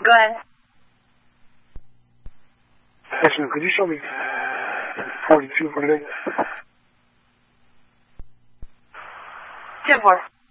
Go ahead. Actually, could you show me 42 for today? 10-4.